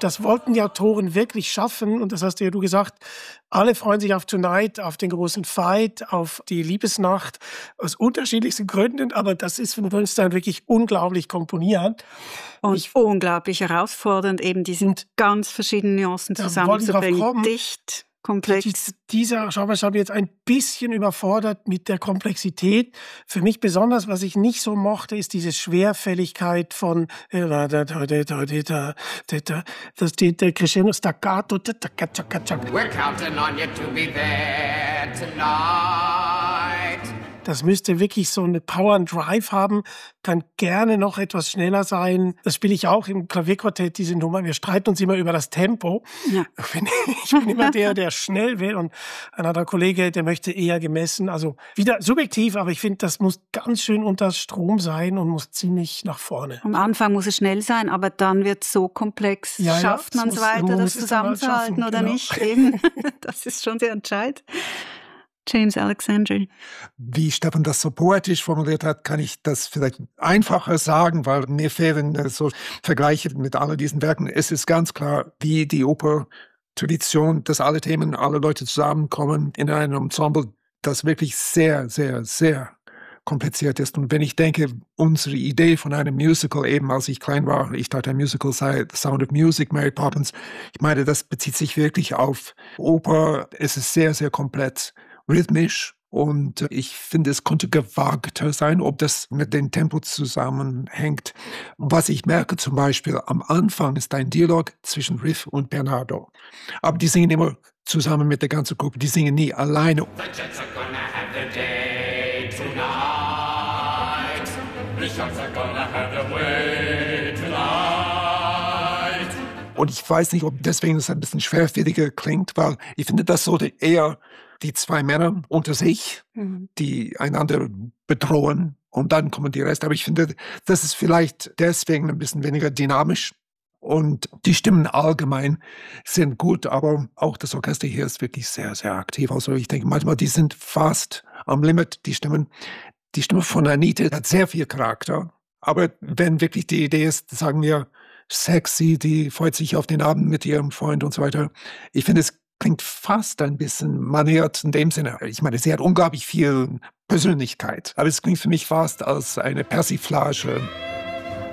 das wollten die Autoren wirklich schaffen. Und das hast ja du gesagt, alle freuen sich auf Tonight, auf den großen Fight, auf die Liebesnacht, aus unterschiedlichsten Gründen. Aber das ist von Bernstein wirklich unglaublich komponiert. Und unglaublich herausfordernd, eben diese ganz verschiedenen Nuancen zusammenzubringen. Dicht, komplex. Dieser Schauspieler hat mich jetzt ein bisschen überfordert mit der Komplexität. Für mich besonders, was ich nicht so mochte, ist diese Schwerfälligkeit von das Crescendo Staccato. We're counting on you to be there tonight. Das müsste wirklich so eine Power and Drive haben, kann gerne noch etwas schneller sein. Das spiele ich auch im Klavierquartett, diese Nummer. Wir streiten uns immer über das Tempo. Ja. Ich bin immer der schnell will und ein anderer Kollege, der möchte eher gemessen. Also wieder subjektiv, aber ich finde, das muss ganz schön unter Strom sein und muss ziemlich nach vorne. Am Anfang muss es schnell sein, aber dann wird es so komplex. Ja, schafft man es weiter, das zusammenzuhalten oder genau. Nicht? Eben. Das ist schon sehr entscheidend. James Alexander. Wie Stefan das so poetisch formuliert hat, kann ich das vielleicht einfacher sagen, weil mir fehlen so Vergleiche mit all diesen Werken. Es ist ganz klar, wie die Oper-Tradition, dass alle Themen, alle Leute zusammenkommen in einem Ensemble, das wirklich sehr, sehr, sehr kompliziert ist. Und wenn ich denke, unsere Idee von einem Musical, eben als ich klein war, ich dachte, ein Musical sei The Sound of Music, Mary Poppins. Ich meine, das bezieht sich wirklich auf Oper. Es ist sehr, sehr komplett rhythmisch und ich finde, es konnte gewagter sein, ob das mit dem Tempo zusammenhängt. Was ich merke zum Beispiel, am Anfang ist ein Dialog zwischen Riff und Bernardo. Aber die singen immer zusammen mit der ganzen Gruppe, die singen nie alleine. The Jets are gonna have their day tonight. The Sharks are gonna have their way tonight. Und ich weiß nicht, ob deswegen es ein bisschen schwerfälliger klingt, weil ich finde, das sollte eher die zwei Männer unter sich, die einander bedrohen und dann kommen die Rest. Aber ich finde, das ist vielleicht deswegen ein bisschen weniger dynamisch und die Stimmen allgemein sind gut, aber auch das Orchester hier ist wirklich sehr, sehr aktiv. Also ich denke manchmal, die sind fast am Limit, die Stimmen. Die Stimme von Anita hat sehr viel Charakter, aber wenn wirklich die Idee ist, sagen wir, sexy, die freut sich auf den Abend mit ihrem Freund und so weiter. Ich finde, es klingt fast ein bisschen maniert in dem Sinne. Ich meine, sie hat unglaublich viel Persönlichkeit, aber es klingt für mich fast als eine Persiflage.